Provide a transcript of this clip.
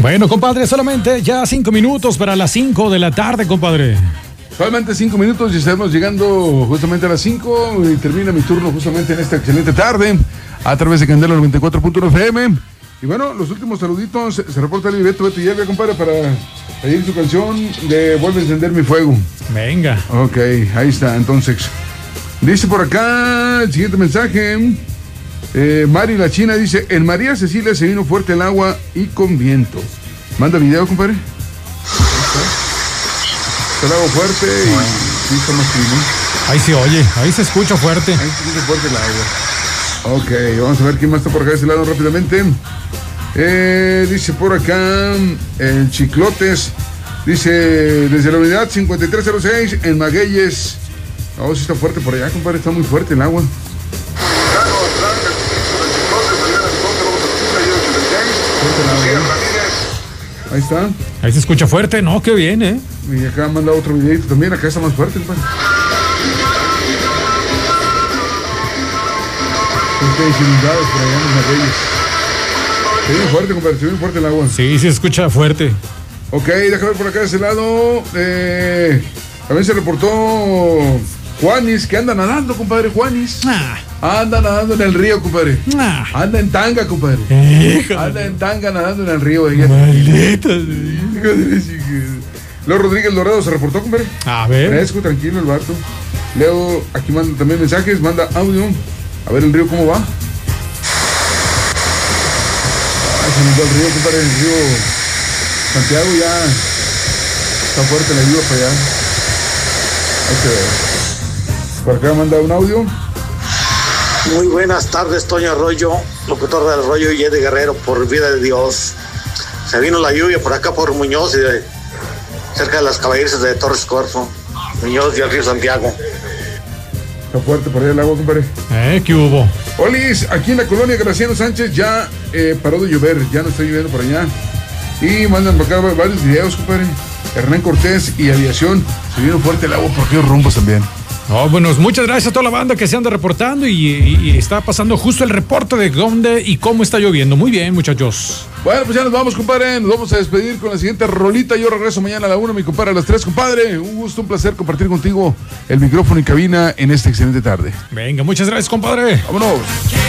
Bueno, compadre, solamente ya 5 minutos para las 5 de la tarde, compadre. Solamente 5 minutos y estamos llegando justamente a las 5 y termina mi turno justamente en esta excelente tarde a través de Candela 94.1 FM. Y bueno, los últimos saluditos, se reporta el Beto Yevia, compadre, para pedir su canción de Vuelve a encender mi fuego. Venga. Ok, ahí está, entonces. Dice por acá el siguiente mensaje. Mari la China dice, en María Cecilia se vino fuerte el agua y con viento. Manda video, compadre. Está el agua fuerte y sí está más fino. Ahí se oye, ahí se escucha fuerte. Ahí se escucha fuerte el agua. Ok, vamos a ver quién más está por acá de ese lado rápidamente. Dice por acá el Chiclotes. Dice, desde la unidad 5306 en Magueyes. Oh, sí está fuerte por allá, compadre, está muy fuerte el agua. Ahí está. Ahí se escucha fuerte, ¿no? Qué bien, ¿eh? Y acá manda otro videito también, acá está más fuerte, compadre. Ustedes inundados por allá en los Magueyes. Se viene fuerte, compadre, se viene fuerte el agua. Sí, se escucha fuerte. Ok, déjame ver por acá de ese lado. También se reportó Juanis, que anda nadando, compadre. Juanis. Anda nadando en el río, compadre. Anda en tanga, compadre. Anda en tanga nadando en el río. Maldita. Leo Rodríguez Dorado se reportó, compadre. A ver. Fresco, tranquilo el vato. Leo, aquí manda también mensajes, manda audio. A ver el río cómo va. Se inundó el río, compadre. El río Santiago ya está fuerte la lluvia para allá. Ahí se ve. Por acá manda un audio. Muy buenas tardes, Toño Arroyo, locutor del Arroyo y de Guerrero, por vida de Dios. Se vino la lluvia por acá por Muñoz y cerca de las caballerizas de Torres Corfo, Muñoz y el río Santiago. Está fuerte por allá el agua, compadre. ¿Qué hubo? Olis, aquí en la colonia Graciano Sánchez ya paró de llover, ya no está lloviendo por allá. Y mandan por acá varios videos, compadre. Hernán Cortés y Aviación. Se vino fuerte el agua por aquellos rumbos también. Oh, bueno, muchas gracias a toda la banda que se anda reportando y está pasando justo el reporte de dónde y cómo está lloviendo. Muy bien, muchachos. Bueno, pues ya nos vamos, compadre. Nos vamos a despedir con la siguiente rolita. Yo regreso mañana a la 1, mi compadre, a las 3, compadre. Un gusto, un placer compartir contigo el micrófono y cabina en esta excelente tarde. Venga, muchas gracias, compadre. Vámonos.